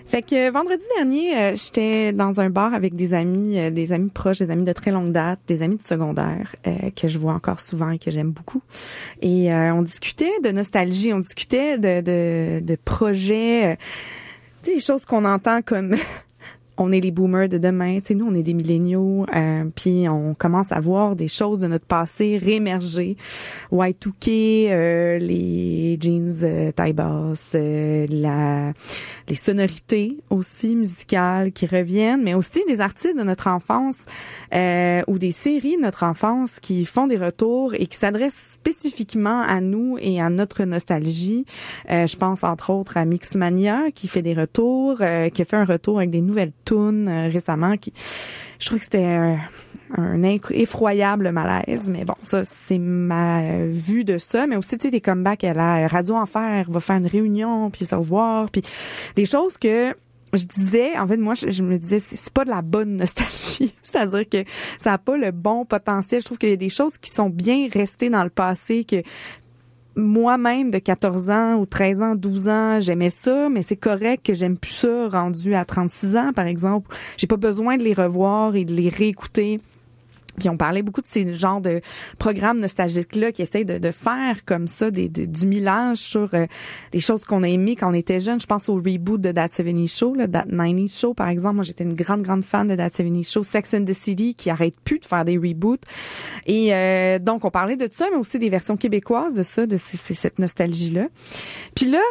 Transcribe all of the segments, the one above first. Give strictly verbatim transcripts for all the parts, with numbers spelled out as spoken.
Fait que vendredi dernier, euh, j'étais dans un bar avec des amis, euh, des amis proches, des amis de très longue date, des amis du secondaire euh, que je vois encore souvent et que j'aime beaucoup. Et euh, on discutait de nostalgie, on discutait de de, de projets, euh, tu sais, des choses qu'on entend comme on est les boomers de demain, tu sais, nous on est des milléniaux, euh, puis on commence à voir des choses de notre passé réémerger. Y deux K, euh, les jeans euh, taille basse, euh, la, les sonorités aussi musicales qui reviennent, mais aussi des artistes de notre enfance euh, ou des séries de notre enfance qui font des retours et qui s'adressent spécifiquement à nous et à notre nostalgie. Euh, je pense entre autres à Mixmania qui fait des retours, euh, qui a fait un retour avec des nouvelles tunes euh, récemment qui je trouve que c'était un, un effroyable malaise, mais bon, ça c'est ma vue de ça, mais aussi tu sais des comebacks à la Radio Enfer va faire une réunion puis se revoir, puis des choses que je disais, en fait, moi, je, je me disais, c'est, c'est pas de la bonne nostalgie. C'est-à-dire que ça a pas le bon potentiel. Je trouve qu'il y a des choses qui sont bien restées dans le passé, que moi-même de quatorze ans ou treize ans, douze ans, j'aimais ça, mais c'est correct que j'aime plus ça rendu à trente-six ans, par exemple. J'ai pas besoin de les revoir et de les réécouter. Puis on parlait beaucoup de ces genres de programmes nostalgiques-là qui essayent de, de faire comme ça des, des, du millage sur euh, des choses qu'on a aimées quand on était jeune. Je pense au reboot de That seventies Show, là, That nineties Show, par exemple. Moi, j'étais une grande, grande fan de That seventies Show. Sex and the City, qui arrête plus de faire des reboots. Et euh, donc, on parlait de ça, mais aussi des versions québécoises de ça, de c- c- cette nostalgie-là. Puis là,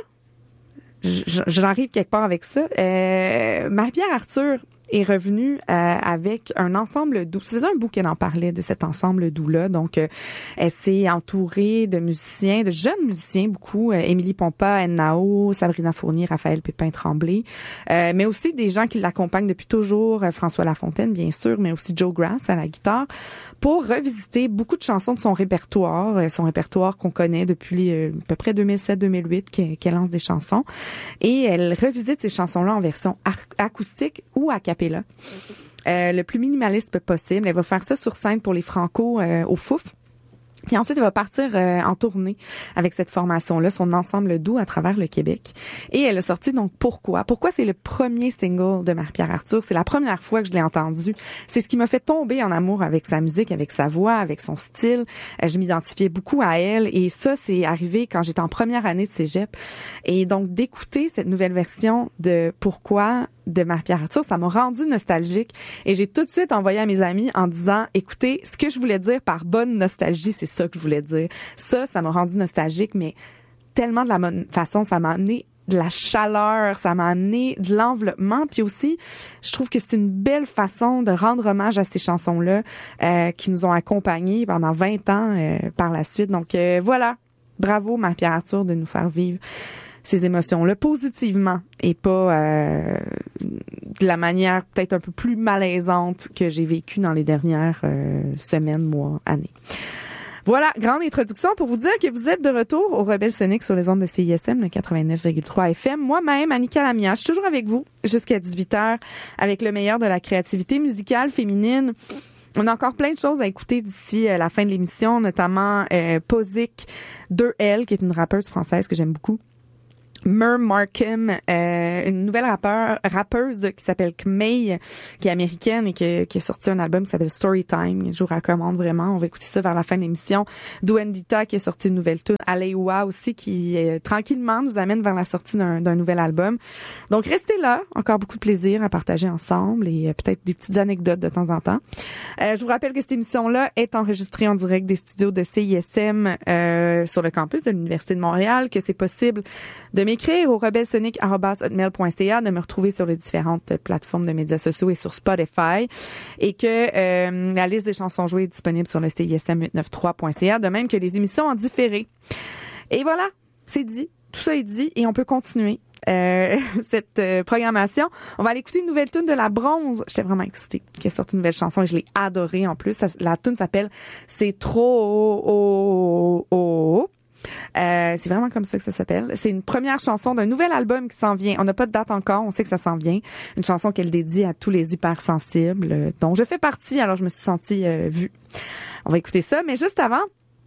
j'arrive quelque part avec ça. Euh, Marie-Pierre Arthur est revenue euh, avec un ensemble doux. Ça faisait un bout qu'elle en parlait de cet ensemble doux-là. Donc, euh, elle s'est entourée de musiciens, de jeunes musiciens, beaucoup. Euh, Émilie Pompa, Anne Nao, Sabrina Fournier, Raphaël Pépin-Tremblay. Euh, mais aussi des gens qui l'accompagnent depuis toujours. Euh, François Lafontaine, bien sûr, mais aussi Joe Grass à la guitare, pour revisiter beaucoup de chansons de son répertoire. Euh, son répertoire qu'on connaît depuis euh, à peu près deux mille sept deux mille huit, qu'elle, qu'elle lance des chansons. Et elle revisite ces chansons-là en version ar- acoustique ou a cappella. Euh, le plus minimaliste possible. Elle va faire ça sur scène pour les Franco euh, au Fouf. Puis ensuite, elle va partir euh, en tournée avec cette formation-là, son ensemble doux à travers le Québec. Et elle a sorti donc Pourquoi. Pourquoi, c'est le premier single de Marie-Pierre Arthur. C'est la première fois que je l'ai entendu. C'est ce qui m'a fait tomber en amour avec sa musique, avec sa voix, avec son style. Euh, je m'identifiais beaucoup à elle. Et ça, c'est arrivé quand j'étais en première année de cégep. Et donc, d'écouter cette nouvelle version de Pourquoi de Marie-Pierre Arthur, ça m'a rendu nostalgique et j'ai tout de suite envoyé à mes amis en disant, écoutez, ce que je voulais dire par bonne nostalgie, c'est ça que je voulais dire. Ça, ça m'a rendu nostalgique, mais tellement de la bonne façon, ça m'a amené de la chaleur, ça m'a amené de l'enveloppement, puis aussi, je trouve que c'est une belle façon de rendre hommage à ces chansons-là euh, qui nous ont accompagnés pendant vingt ans euh, par la suite. Donc euh, voilà, bravo Marie-Pierre Arthur de nous faire vivre ces émotions-là positivement et pas euh, de la manière peut-être un peu plus malaisante que j'ai vécue dans les dernières euh, semaines, mois, années. Voilà, grande introduction pour vous dire que vous êtes de retour au Rebelle Sonic sur les ondes de C I S M, le quatre-vingt-neuf virgule trois F M. Moi-même, Annika Lamia, je suis toujours avec vous jusqu'à dix-huit heures avec le meilleur de la créativité musicale féminine. On a encore plein de choses à écouter d'ici euh, la fin de l'émission, notamment euh, Posic deux L, qui est une rappeuse française que j'aime beaucoup. Mer Markham, euh, une nouvelle rappeur, rappeuse qui s'appelle Kmei, qui est américaine et qui, qui a sorti un album qui s'appelle Storytime. Je vous recommande vraiment. On va écouter ça vers la fin de l'émission. Duendita qui a sorti une nouvelle tune. Alewa aussi qui euh, tranquillement nous amène vers la sortie d'un, d'un nouvel album. Donc restez là. Encore beaucoup de plaisir à partager ensemble et euh, peut-être des petites anecdotes de temps en temps. Euh, je vous rappelle que cette émission-là est enregistrée en direct des studios de C I S M euh, sur le campus de l'Université de Montréal, que c'est possible de m'écrire au rebelsonic arobase hotmail point c a, de me retrouver sur les différentes plateformes de médias sociaux et sur Spotify, et que euh, la liste des chansons jouées est disponible sur le C I S M huit cent quatre-vingt-treize point c a, de même que les émissions en différé. Et voilà, c'est dit, tout ça est dit, et on peut continuer euh, cette euh, programmation. On va aller écouter une nouvelle tune de La Bronze. J'étais vraiment excitée qu'elle sorte une nouvelle chanson et je l'ai adorée en plus. Ça, la tune s'appelle C'est trop oh, oh, oh. Euh, c'est vraiment comme ça que ça s'appelle. C'est une première chanson d'un nouvel album qui s'en vient. On n'a pas de date encore, on sait que ça s'en vient. Une chanson qu'elle dédie à tous les hypersensibles, euh, dont je fais partie, alors je me suis sentie euh, vue. On va écouter ça, mais juste avant,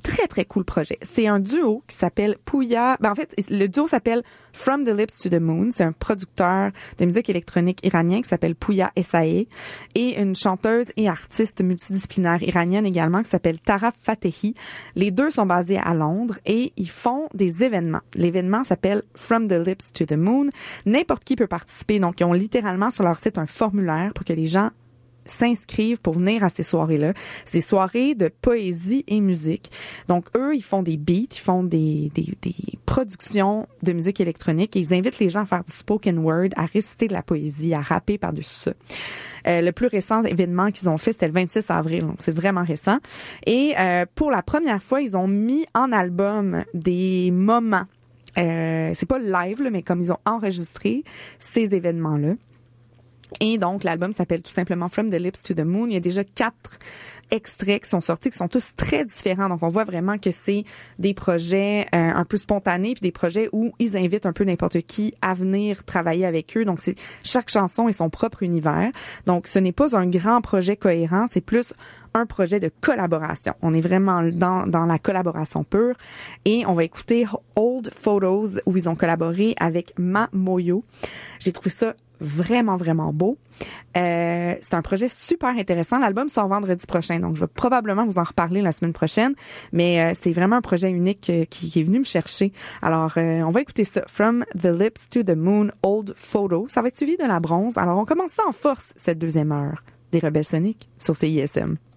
très, très cool projet. C'est un duo qui s'appelle Pouya. Ben, en fait, le duo s'appelle From the Lips to the Moon. C'est un producteur de musique électronique iranien qui s'appelle Pouya Essaye et une chanteuse et artiste multidisciplinaire iranienne également qui s'appelle Tara Fatehi. Les deux sont basés à Londres et ils font des événements. L'événement s'appelle From the Lips to the Moon. N'importe qui peut participer. Donc, ils ont littéralement sur leur site un formulaire pour que les gens s'inscrivent pour venir à ces soirées-là. Ces soirées de poésie et musique. Donc, eux, ils font des beats, ils font des, des, des productions de musique électronique et ils invitent les gens à faire du spoken word, à réciter de la poésie, à rapper par-dessus ça. Euh, le plus récent événement qu'ils ont fait, c'était le vingt-six avril, donc c'est vraiment récent. Et euh, pour la première fois, ils ont mis en album des moments. Euh, c'est pas live, là, mais comme ils ont enregistré ces événements-là. Et donc, l'album s'appelle tout simplement From the Lips to the Moon. Il y a déjà quatre extraits qui sont sortis, qui sont tous très différents. Donc, on voit vraiment que c'est des projets euh, un peu spontanés, puis des projets où ils invitent un peu n'importe qui à venir travailler avec eux. Donc, c'est chaque chanson est son propre univers. Donc, ce n'est pas un grand projet cohérent, c'est plus un projet de collaboration. On est vraiment dans, dans la collaboration pure. Et on va écouter Old Photos, où ils ont collaboré avec Ma Moyo. J'ai trouvé ça vraiment, vraiment beau. Euh, c'est un projet super intéressant. L'album sort vendredi prochain, donc je vais probablement vous en reparler la semaine prochaine, mais euh, c'est vraiment un projet unique euh, qui, qui est venu me chercher. Alors, euh, on va écouter ça. From the Lips to the Moon, Old Photo. Ça va être suivi de la bronze. Alors, on commence ça en force, cette deuxième heure des Rebelles Soniques sur C I S M.